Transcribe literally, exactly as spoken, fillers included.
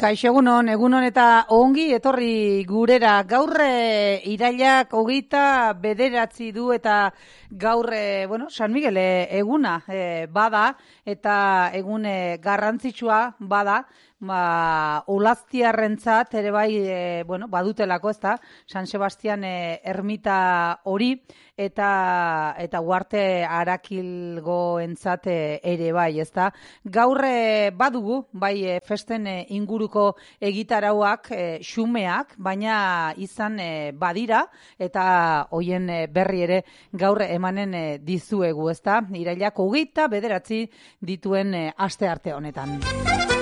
Kaixo egunon, egunon eta ongi etorri gurera. Gaur e, irailak hogeita bederatzi du eta gaur, e, bueno, San Miguel e, eguna e, bada eta egun e, garrantzitsua bada, ba, olaztiarrentzat ere bai, e, bueno, badutelako, ezta, San Sebastian e, ermita hori eta eta Uarte Arakilgoentzat e, ere bai, ezta. Gaur e, badugu, bai e, festen e, inguruko egitarauak e, xumeak, baina izan e, badira eta hoien e, berri ere gaur emanen e, dizuegu, ezta. Irailak hogeita bederatzi dituen e, aste arte honetan.